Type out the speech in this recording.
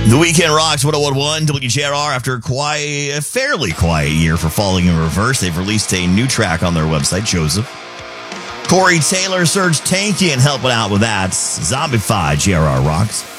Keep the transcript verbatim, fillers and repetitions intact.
The Weekend Rocks one oh one point one W J R R. After a quiet, a fairly quiet year for Falling in Reverse, they've released a new track on their website, Joseph. Corey Taylor, Serge Tankian helping out with that. Zombify, J R R Rocks.